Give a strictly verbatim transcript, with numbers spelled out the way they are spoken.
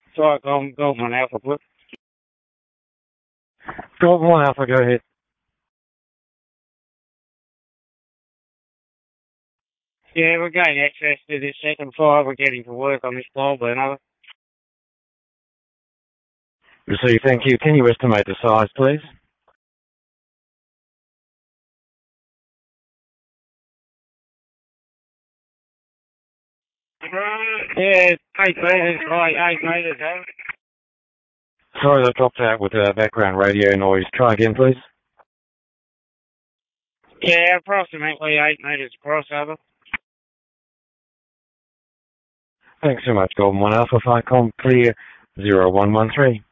Sorry, Golden, Golden Alpha, please. Golden One Alpha, go ahead. Yeah, we're getting access to this second floor. We're getting to work on this floor, but another. Receive, thank you. Can you estimate the size, please? Yeah, eight metres, right, eight metres, huh? Sorry, that dropped out with uh, background radio noise. Try again, please. Yeah, approximately eight metres across, over. Thanks so much, Golden One Alpha, Flight Com clear zero one one three.